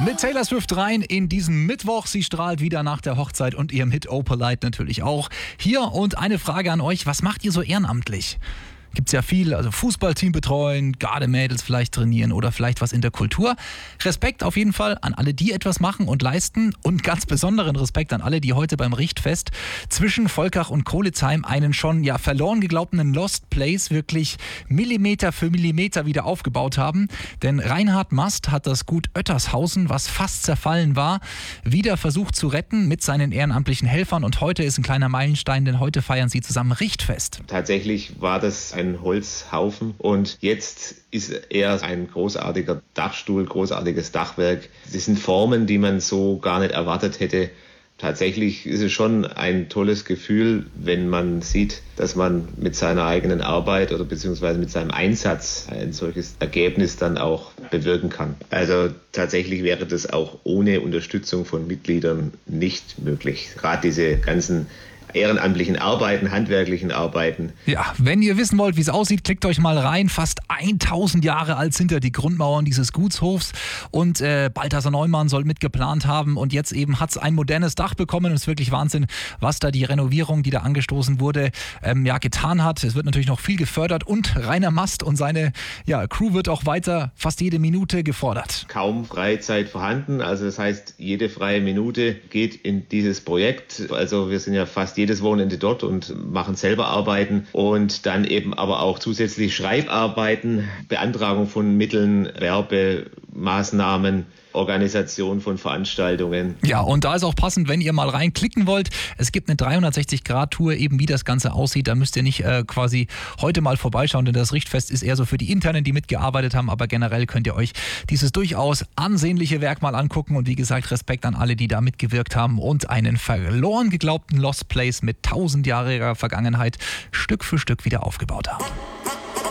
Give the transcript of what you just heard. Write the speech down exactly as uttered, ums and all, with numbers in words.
Mit Taylor Swift rein in diesen Mittwoch. Sie strahlt wieder nach der Hochzeit und ihrem Hit Opalite natürlich auch. Hier und eine Frage an euch. Was macht ihr so ehrenamtlich? Gibt's ja viel, also Fußballteam betreuen, Gardemädels vielleicht trainieren oder vielleicht was in der Kultur. Respekt auf jeden Fall an alle, die etwas machen und leisten und ganz besonderen Respekt an alle, die heute beim Richtfest zwischen Volkach und Kohlizheim einen schon ja verloren geglaubten Lost Place wirklich Millimeter für Millimeter wieder aufgebaut haben. Denn Reinhard Mast hat das Gut Oettershausen, was fast zerfallen war, wieder versucht zu retten mit seinen ehrenamtlichen Helfern und heute ist ein kleiner Meilenstein, denn heute feiern sie zusammen Richtfest. Tatsächlich war das ein Holzhaufen und jetzt ist er ein großartiger Dachstuhl, großartiges Dachwerk. Das sind Formen, die man so gar nicht erwartet hätte. Tatsächlich ist es schon ein tolles Gefühl, wenn man sieht, dass man mit seiner eigenen Arbeit oder beziehungsweise mit seinem Einsatz ein solches Ergebnis dann auch bewirken kann. Also tatsächlich wäre das auch ohne Unterstützung von Mitgliedern nicht möglich. Gerade diese ganzen ehrenamtlichen Arbeiten, handwerklichen Arbeiten. Ja, wenn ihr wissen wollt, wie es aussieht, klickt euch mal rein. Fast tausend Jahre alt sind ja die Grundmauern dieses Gutshofs und äh, Balthasar Neumann soll mitgeplant haben und jetzt eben hat es ein modernes Dach bekommen und es ist wirklich Wahnsinn, was da die Renovierung, die da angestoßen wurde, ähm, ja getan hat. Es wird natürlich noch viel gefördert und Rainer Mast und seine ja, Crew wird auch weiter fast jede Minute gefordert. Kaum Freizeit vorhanden, also das heißt, jede freie Minute geht in dieses Projekt. Also wir sind ja fast jedes Wochenende dort und machen selber Arbeiten und dann eben aber auch zusätzlich Schreibarbeiten, Beantragung von Mitteln, Werbemaßnahmen, Organisation von Veranstaltungen. Ja, und da ist auch passend, wenn ihr mal reinklicken wollt. Es gibt eine dreihundertsechzig Grad Tour, eben wie das Ganze aussieht. Da müsst ihr nicht äh, quasi heute mal vorbeischauen, denn das Richtfest ist eher so für die Internen, die mitgearbeitet haben. Aber generell könnt ihr euch dieses durchaus ansehnliche Werk mal angucken. Und wie gesagt, Respekt an alle, die da mitgewirkt haben und einen verloren geglaubten Lost Place mit tausendjähriger Vergangenheit Stück für Stück wieder aufgebaut haben.